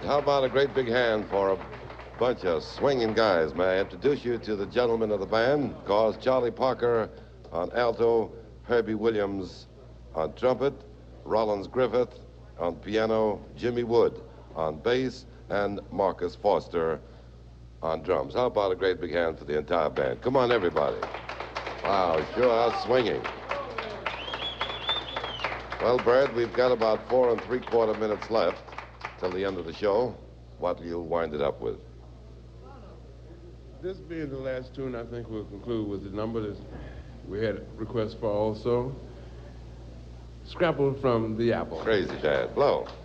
How about a great big hand for a bunch of swinging guys? May I introduce you to the gentlemen of the band? Cause Charlie Parker on alto, Herbie Williams on trumpet, Rollins Griffith on piano, Jimmy Wood on bass, and Marcus Foster on drums. How about a great big hand for the entire band? Come on, everybody. Wow, sure are swinging. Well, Bird, we've got about 4 3/4 minutes left till the end of the show. What will you wind it up with? This being the last tune, I think we'll conclude with the number that we had requests for also. Scrapple from the Apple. Crazy Dad. Blow.